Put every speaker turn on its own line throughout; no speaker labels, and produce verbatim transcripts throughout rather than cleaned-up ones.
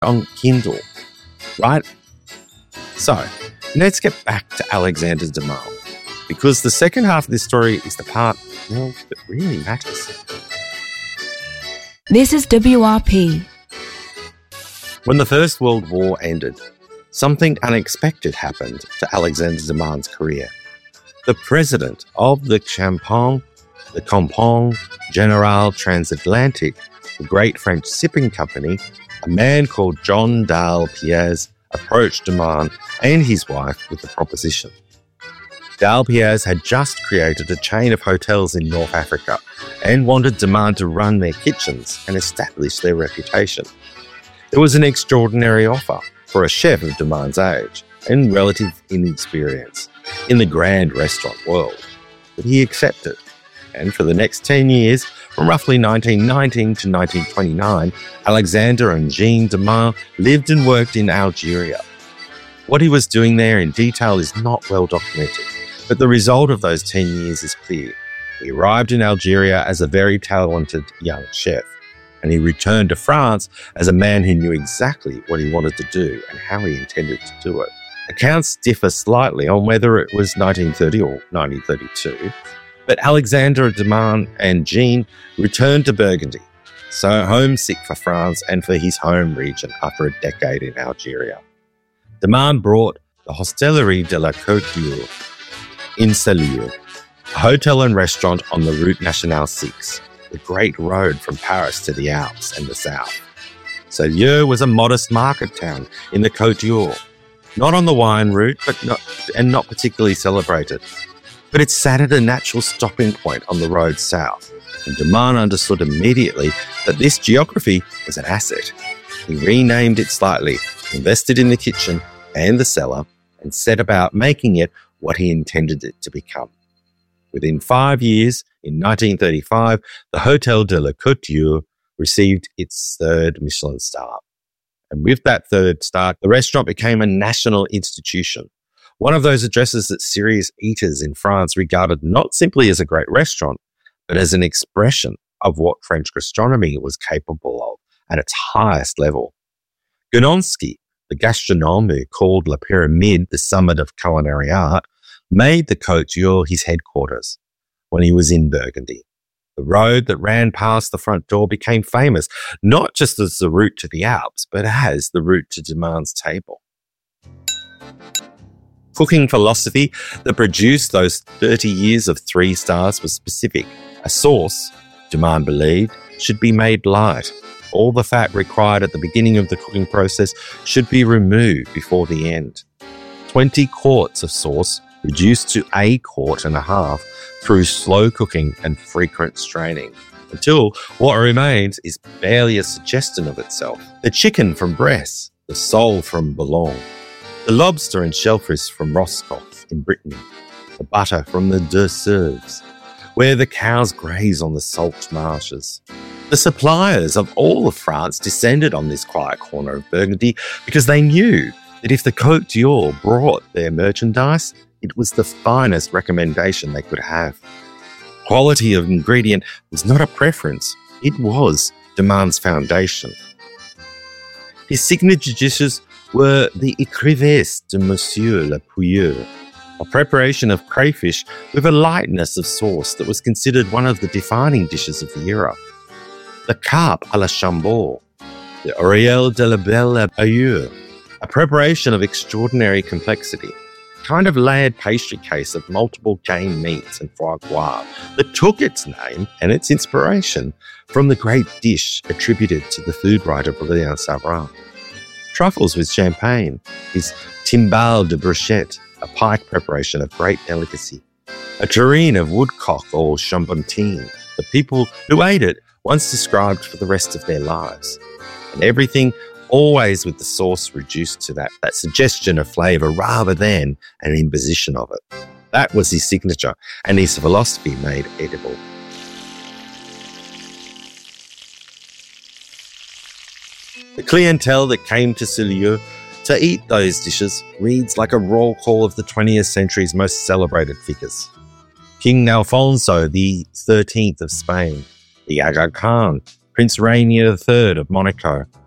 on Kindle, right? So, let's get back to Alexander Dumas, because the second half of this story is the part, well, that really matters.
This is W R P.
When the First World War ended, something unexpected happened to Alexander Dumas' career. The president of the Champagne, the Compagnie Générale Transatlantique, the great French shipping company, a man called John Dalpiez, approached Dumas and his wife with the proposition. Dalpiez had just created a chain of hotels in North Africa and wanted Dumas to run their kitchens and establish their reputation. It was an extraordinary offer for a chef of Dumas' age and relative inexperience in the grand restaurant world, but he accepted. And for the next ten years, from roughly nineteen nineteen to nineteen twenty-nine, Alexander and Jean Dumas lived and worked in Algeria. What he was doing there in detail is not well documented, but the result of those ten years is clear. He arrived in Algeria as a very talented young chef, and he returned to France as a man who knew exactly what he wanted to do and how he intended to do it. Accounts differ slightly on whether it was nineteen thirty or nineteen thirty-two, but Alexander Dumas and Jean returned to Burgundy, so homesick for France and for his home region after a decade in Algeria. Dumas brought the Hostellerie de la Côte d'Or in Saulieu, a hotel and restaurant on the Route Nationale six, the great road from Paris to the Alps and the south. Saulieu was a modest market town in the Côte d'Or, not on the wine route, but not, and not particularly celebrated. But it sat at a natural stopping point on the road south, and Dumas understood immediately that this geography was an asset. He renamed it slightly, invested in the kitchen and the cellar, and set about making it what he intended it to become. Within five years, in nineteen thirty-five, the Hotel de la Côte d'Or received its third Michelin star. And with that third star, the restaurant became a national institution. One of those addresses that serious eaters in France regarded not simply as a great restaurant, but as an expression of what French gastronomy was capable of at its highest level. Gononsky, the gastronome who called La Pyramide the summit of culinary art, made the Côte d'Or his headquarters when he was in Burgundy. The road that ran past the front door became famous, not just as the route to the Alps, but as the route to Dumas' table. Cooking philosophy that produced those thirty years of three stars was specific. A sauce, Dumas believed, should be made light. All the fat required at the beginning of the cooking process should be removed before the end. Twenty quarts of sauce reduced to a quart and a half through slow cooking and frequent straining, until what remains is barely a suggestion of itself. The chicken from Bresse, the sole from Boulogne, the lobster and shellfish from Roscoff in Brittany, the butter from the Deux Sèvres, where the cows graze on the salt marshes. The suppliers of all of France descended on this quiet corner of Burgundy because they knew that if the Côte d'Or brought their merchandise, it was the finest recommendation they could have. Quality of ingredient was not a preference, it was Dumas' foundation. His signature dishes were the écrivisse de Monsieur le Pouilleux, a preparation of crayfish with a lightness of sauce that was considered one of the defining dishes of the era. The carpe à la Chambord, the Oriel de la Belle Ailleurs, a preparation of extraordinary complexity, a kind of layered pastry case of multiple game meats and foie gras that took its name and its inspiration from the great dish attributed to the food writer Brilliant Savarin. Truffles with champagne, his timbale de brochette, a pike preparation of great delicacy, a terrine of woodcock or chambontine, the people who ate it once described for the rest of their lives. And everything always with the sauce reduced to that, that suggestion of flavour rather than an imposition of it. That was his signature and his philosophy made edible. The clientele that came to Saulieu to eat those dishes reads like a roll call of the twentieth century's most celebrated figures. King Alfonso the thirteenth of Spain, the Aga Khan, Prince Rainier the third of Monaco,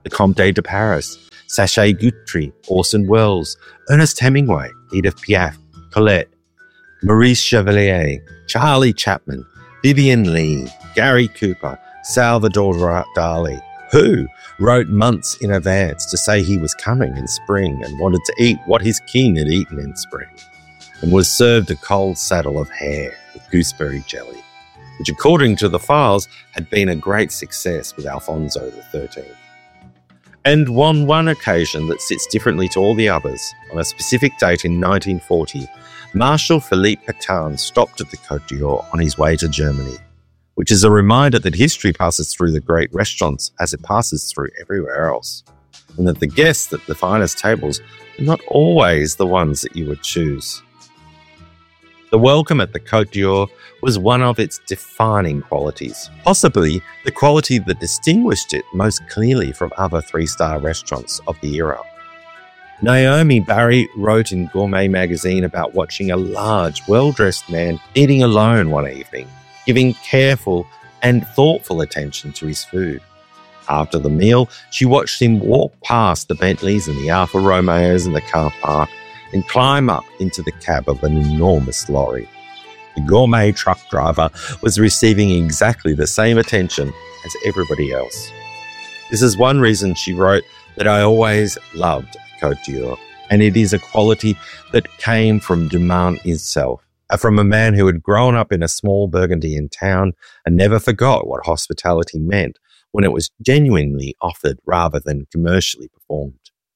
the Comte de Paris, Sacha Guitry, Orson Welles, Ernest Hemingway, Edith Piaf, Colette, Maurice Chevalier, Charlie Chaplin, Vivian Lee, Gary Cooper, Salvador Dali, who wrote months in advance to say he was coming in spring and wanted to eat what his king had eaten in spring, and was served a cold saddle of hare with gooseberry jelly, which according to the files had been a great success with Alfonso the thirteenth. And on one occasion that sits differently to all the others, on a specific date in nineteen forty, Marshal Philippe Pétain stopped at the Côte d'Or on his way to Germany, which is a reminder that history passes through the great restaurants as it passes through everywhere else, and that the guests at the finest tables are not always the ones that you would choose. The welcome at the Côte d'Or was one of its defining qualities, possibly the quality that distinguished it most clearly from other three-star restaurants of the era. Naomi Barry wrote in Gourmet magazine about watching a large, well-dressed man eating alone one evening, giving careful and thoughtful attention to his food. After the meal, she watched him walk past the Bentleys and the Alfa Romeos in the car park and climb up into the cab of an enormous lorry. The gourmet truck driver was receiving exactly the same attention as everybody else. This is one reason she wrote that I always loved Côte d'Or, and it is a quality that came from Dumas himself, from a man who had grown up in a small Burgundian town and never forgot what hospitality meant when it was genuinely offered rather than commercially performed.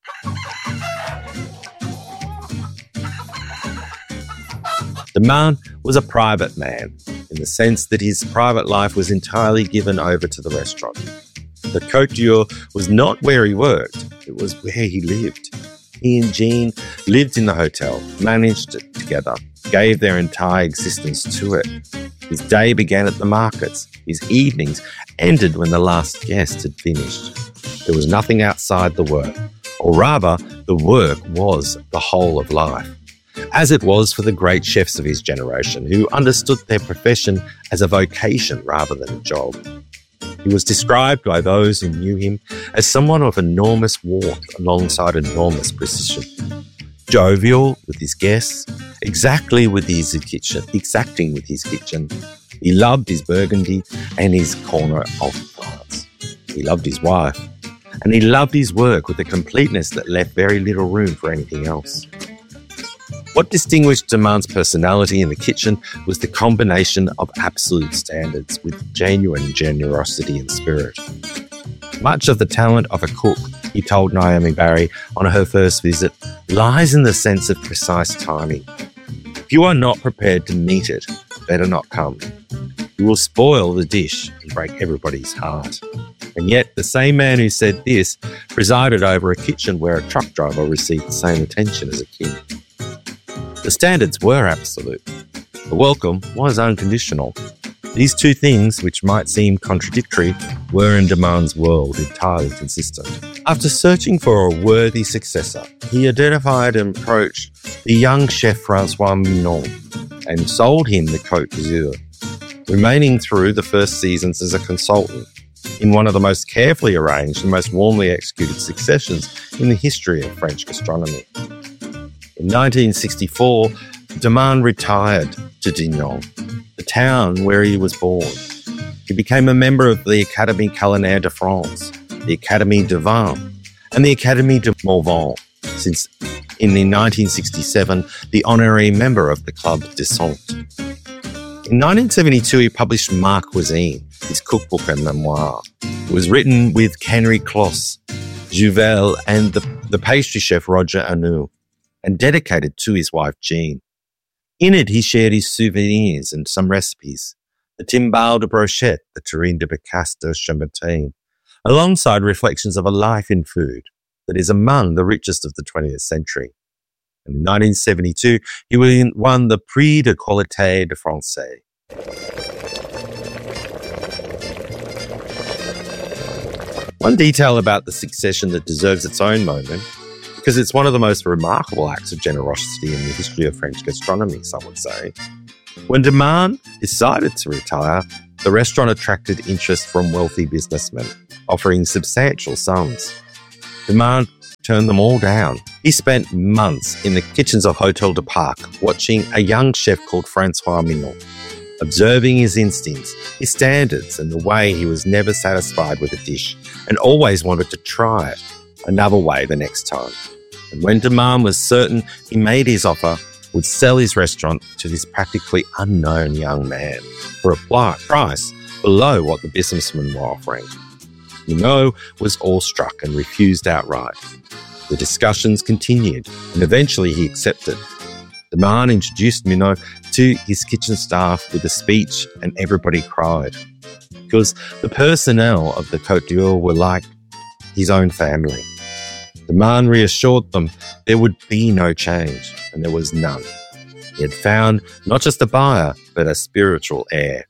Dumas was a private man, in the sense that his private life was entirely given over to the restaurant. The Côte d'Or was not where he worked, it was where he lived. He and Jean lived in the hotel, managed it together, gave their entire existence to it. His day began at the markets. His evenings ended when the last guest had finished. There was nothing outside the work, or rather, the work was the whole of life, as it was for the great chefs of his generation who understood their profession as a vocation rather than a job. He was described by those who knew him as someone of enormous warmth alongside enormous precision. Jovial with his guests, exactly with his kitchen, exacting with his kitchen. He loved his Burgundy and his corner of France. He loved his wife, and he loved his work with a completeness that left very little room for anything else. What distinguished Dumas' personality in the kitchen was the combination of absolute standards with genuine generosity and spirit. Much of the talent of a cook, he told Naomi Barry on her first visit, lies in the sense of precise timing. If you are not prepared to meet it, better not come. You will spoil the dish and break everybody's heart. And yet, the same man who said this presided over a kitchen where a truck driver received the same attention as a king. The standards were absolute. The welcome was unconditional. These two things, which might seem contradictory, were in Dumas' world entirely consistent. After searching for a worthy successor, he identified and approached the young chef François Mignon and sold him the Côte d'Or, remaining through the first seasons as a consultant in one of the most carefully arranged and most warmly executed successions in the history of French gastronomy. In nineteen sixty-four, Dumas retired to Dinan, the town where he was born. He became a member of the Académie Culinaire de France, the Académie de Vin, and the Académie de Morvan, since in nineteen sixty-seven, the honorary member of the Club de Sante. In nineteen seventy-two, he published Ma Cuisine, his cookbook and memoir. It was written with Henry Closs, Jouvel, and the, the pastry chef Roger Arnoux, and dedicated to his wife Jean. In it, he shared his souvenirs and some recipes, the timbale de brochette, the terrine de Picasse de Chambertin, alongside reflections of a life in food that is among the richest of the twentieth century. And in nineteen seventy-two, he won the Prix de Qualité de Francais. One detail about the succession that deserves its own moment, because it's one of the most remarkable acts of generosity in the history of French gastronomy, some would say. When Dumas decided to retire, the restaurant attracted interest from wealthy businessmen. offering substantial sums. Dumas turned them all down. He spent months in the kitchens of Hotel de Parc watching a young chef called Francois Mignon, observing his instincts, his standards, and the way he was never satisfied with a dish and always wanted to try it another way the next time. And when Dumas was certain he made his offer, would sell his restaurant to this practically unknown young man for a price below what the businessmen were offering. Mignon was awestruck and refused outright. The discussions continued, and eventually he accepted. Dumas introduced Mignon to his kitchen staff with a speech, and everybody cried, because the personnel of the Côte d'Or were like his own family. Dumas reassured them there would be no change, and there was none. He had found not just a buyer, but a spiritual heir.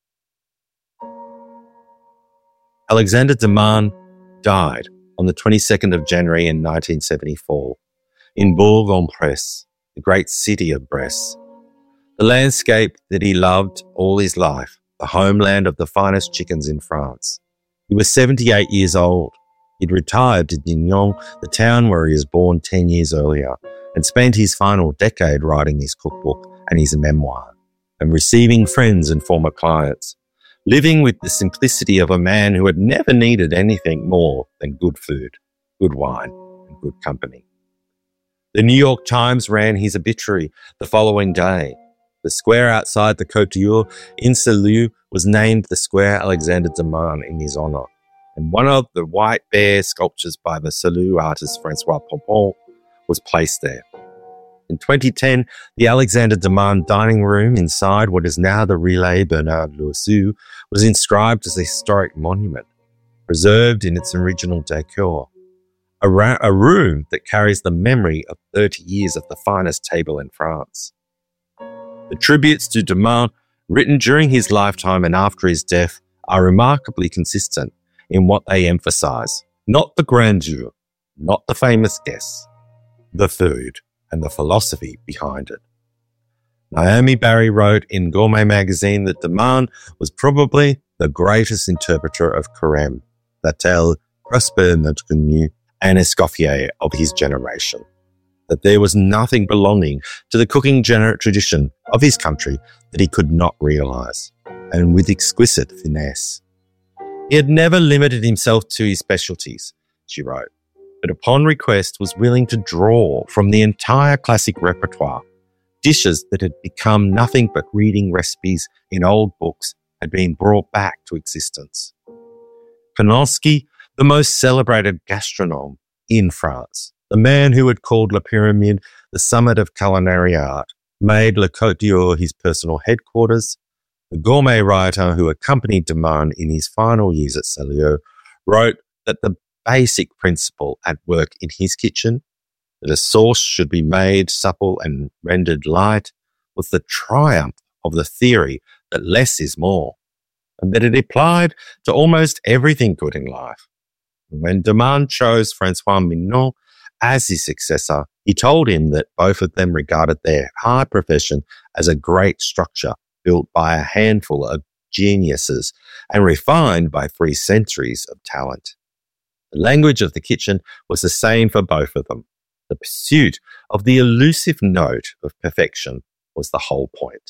Alexandre Dumas died on the twenty-second of January in nineteen seventy-four in Bourg-en-Bresse, the great city of Bresse, the landscape that he loved all his life, the homeland of the finest chickens in France. He was seventy-eight years old. He'd retired to Dinan, the town where he was born ten years earlier, and spent his final decade writing his cookbook and his memoir, and receiving friends and former clients, living with the simplicity of a man who had never needed anything more than good food, good wine, and good company. The New York Times ran his obituary the following day. The square outside the Côte d'Or in Salut was named the Square Alexandre Dumas in his honour, and one of the white bear sculptures by the Salut artist Francois Pompon was placed there. In twenty ten, the Alexandre Dumas dining room inside what is now the Relais Bernard Loiseau was inscribed as a historic monument, preserved in its original decor. A, ra- a room that carries the memory of thirty years of the finest table in France. The tributes to Dumas, written during his lifetime and after his death, are remarkably consistent in what they emphasise. Not the grandeur, not the famous guests, the food and the philosophy behind it. Naomi Barry wrote in Gourmet magazine that Dumas was probably the greatest interpreter of Carême, Vatel, Prosper Métrenu, and Escoffier of his generation, that there was nothing belonging to the cooking gener- tradition of his country that he could not realise, and with exquisite finesse. He had never limited himself to his specialties, she wrote, but upon request was willing to draw from the entire classic repertoire. Dishes that had become nothing but reading recipes in old books had been brought back to existence. Penonsky, the most celebrated gastronome in France, the man who had called La Pyramide the summit of culinary art, made Le Côte d'Or his personal headquarters. The gourmet writer who accompanied Dumas in his final years at Salut wrote that the basic principle at work in his kitchen, that a sauce should be made supple and rendered light, was the triumph of the theory that less is more, and that it applied to almost everything good in life. And when Dumas chose Francois Mignon as his successor, he told him that both of them regarded their hard profession as a great structure built by a handful of geniuses and refined by three centuries of talent. The language of the kitchen was the same for both of them. The pursuit of the elusive note of perfection was the whole point.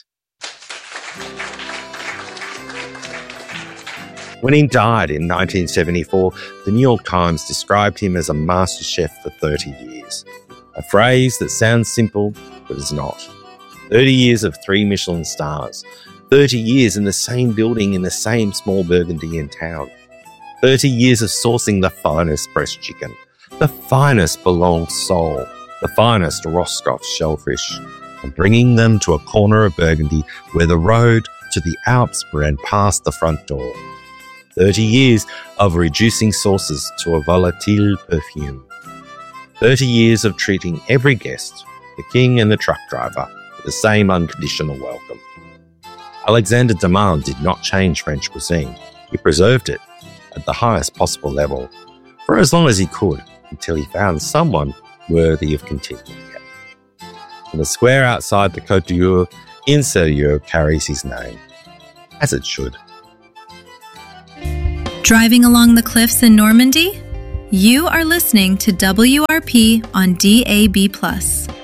When he died in nineteen seventy-four, the New York Times described him as a master chef for thirty years, a phrase that sounds simple but is not. thirty years of three Michelin stars, thirty years in the same building in the same small Burgundian town, thirty years of sourcing the finest breast chicken, the finest Boulogne sole, the finest Roscoff shellfish, and bringing them to a corner of Burgundy where the road to the Alps ran past the front door. thirty years of reducing sauces to a volatile perfume. thirty years of treating every guest, the king and the truck driver, with the same unconditional welcome. Alexandre Dumas did not change French cuisine. He preserved it at the highest possible level for as long as he could, until he found someone worthy of continuing it. And the square outside the Côte d'Or in Salut carries his name, as it should.
Driving along the cliffs in Normandy? You are listening to W R P on D A B plus.